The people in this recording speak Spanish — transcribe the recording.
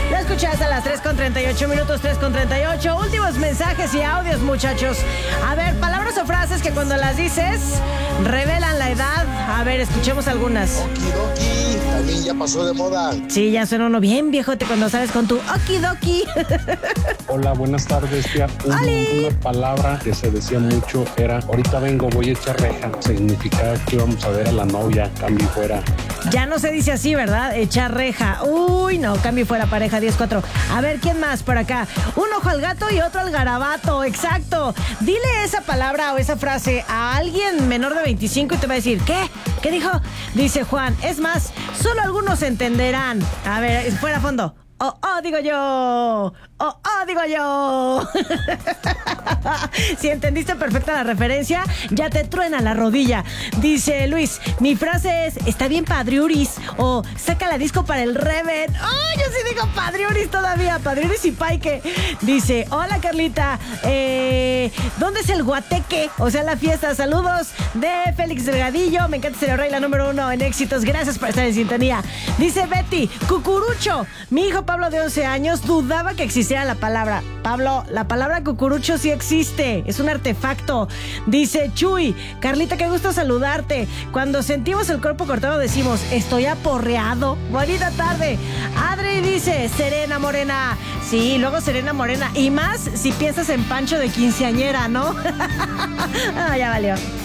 La escuchas a las 3:38 minutos, 3:38. Últimos mensajes y audios, muchachos. A ver, palabras o frases que cuando las dices revelan la edad. A ver, escuchemos algunas. Okidoki, también ya pasó de moda. Sí, ya suena uno bien viejote cuando sales con tu okidoki. Hola, buenas tardes, tía. Una palabra que se decía mucho era: ahorita vengo, voy a echar reja. Significaba que íbamos a ver a la novia, cambio fuera. Ya no se dice así, ¿verdad? Echar reja. Uy, no, cambio fuera pareja, 10-4. A ver, ¿quién más por acá? Un ojo al gato y otro al garabato. Exacto. Dile esa palabra o esa frase a alguien menor de 25 y te va a decir, ¿qué? ¿Qué dijo? Dice Juan. Es más, solo algunos entenderán. A ver, fuera fondo. Digo yo. Digo yo. Si entendiste perfecta la referencia, ya te truena la rodilla. Dice Luis, mi frase es, está bien padriuris, o saca la disco para el Reven. Yo sí digo padriuris todavía, padriuris y paique. Dice, hola Carlita, ¿dónde es el guateque? O sea, la fiesta. Saludos de Félix Delgadillo. Me encanta ser la número 1 en éxitos. Gracias por estar en sintonía. Dice Betty, cucurucho. Mi hijo Pablo de 11 años dudaba que existiera la palabra. Pablo, la palabra cucurucho sí existe, es un artefacto. Dice Chuy, Carlita, qué gusto saludarte. Cuando sentimos el cuerpo cortado decimos, estoy aporreado. Bonita tarde. Adri dice, Serena Morena. Sí, luego Serena Morena. Y más si piensas en Pancho de quinceañera, ¿no? Ya valió.